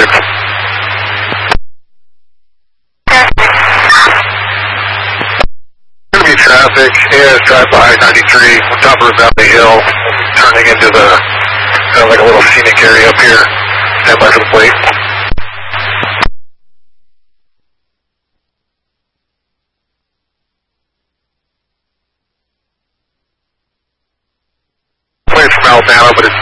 Gonna be traffic, yeah, drive by 93, top of Valley Hill, turning into the, kind of like a little scenic area up here. Stand by for the plate. Plate from Alabama, but it's